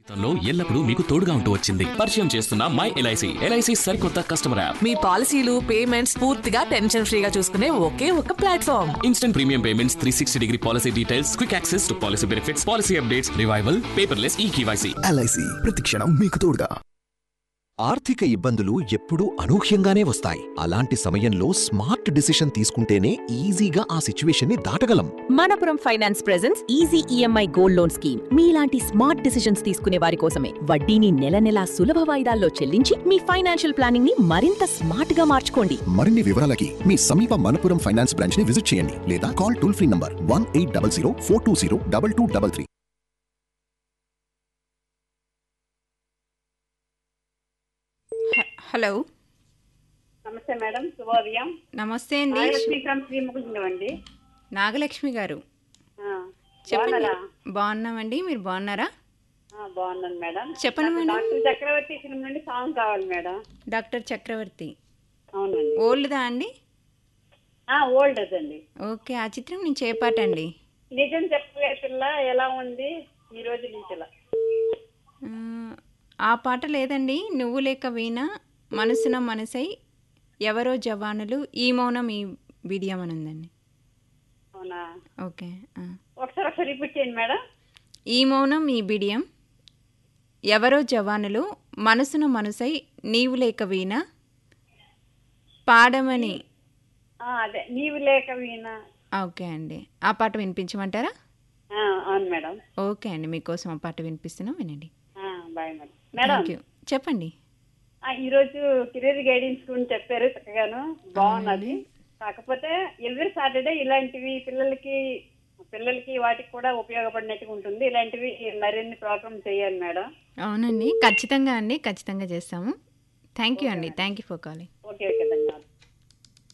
లో ఎల్లప్పుడూ మీకు తోడుగా ఉంటూ వచ్చింది. పరిచయం చేస్తున్న మై ఎల్ఐసి. ఎల్ఐసి సరికొత్త కస్టమర్ యాప్. మీ పాలసీలు పేమెంట్స్ పూర్తిగా టెన్షన్ ఫ్రీగా చూసుకునే ఒకే ఒక platform. Instant premium payments, 360-degree policy details, quick access to policy benefits, policy updates, revival, paperless eKYC. LIC ప్రతిక్షణం మీకు తోడుగా. ఆర్థిక ఇబ్బందులు ఎప్పుడూ అనూహ్యంగానే వస్తాయి. అలాంటి సమయంలో స్మార్ట్ డిసిషన్ తీసుకుంటేనే ఈజీగా ఆ సిచ్యువేషన్ ని దాటగలం. Manappuram finance presents easy EMI gold loan scheme. మీలాంటి స్మార్ట్ డిసిషన్స్ తీసుకునే వారి కోసమే. వడ్డీని నెల నెలా సులభ వాయిదాల్లో చెల్లించి మీ ఫైనాన్షియల్ ప్లానింగ్ ని మరింత స్మార్ట్ గా మార్చుకోండి. మరిన్ని వివరాలకి మీ సమీప మనపురం ఫైనాన్స్ బ్రాంచ్ ని విజిట్ చేయండి లేదా call toll free number 1800 420 2233. Hello, నమస్తే మేడం, శుభోదయం. నమస్తే అండి. అండి నాగలక్ష్మి గారు చెప్పండి. బాగున్నామండి, మీరు బాగున్నారా? బాగున్నాను మేడం. చెప్పండి మేడం. డాక్టర్ చక్రవర్తి ఫిల్మ్ నుండి సాంగ్ కావాలి మేడం. డాక్టర్ చక్రవర్తి. అవునండి. ఓల్డ్దా అండి? ఓల్డ్ అండి. ఓకే, ఆ చిత్రం నుంచి ఏ పాట అండి? నిజం చెప్పే పిల్ల ఎలా ఉంది ఈ రోజు నుంచి. ఆ పాట లేదండి. నువ్వు లేక వీణ, మనసున మనసై, ఎవరో జవానులు, ఈ మౌనం ఈ బిడియం అని ఉందండి. అవునా? ఓకే, ఒకసారి రిపీట్ చేయండి మేడం. ఈ మౌనం ఈ బిడియం, ఎవరో జవానులు, మనసున మనసై, నీవు లేక వీణ, పాడమని. అదే నీవు లేక వీణ. ఓకే అండి, ఆ పాట వినిపించమంటారా? అవును మేడం. ఓకే అండి, మీకోసం ఆ పాట వినిపిస్తున్నాం, వినండి. Bye madam. Madam, thank you. చెప్పండి. ఈరోజు కెరీర్ గైడెన్స్ గురించి చెప్పారు, చక్కగాను బాగున్నది. కాకపోతే ఎవ్రీ సాటర్డే ఇలాంటివి పిల్లలకి వాటికి కూడా ఉపయోగపడినట్టుగా ఉంటుంది. ఇలాంటివి మరిన్ని ప్రోగ్రామ్ చేయాలి మేడం. అవునండి, ఖచ్చితంగా అండి, ఖచ్చితంగా చేస్తాము. థ్యాంక్ యూ అండి, థ్యాంక్ యూ ఫర్ కాలింగ్.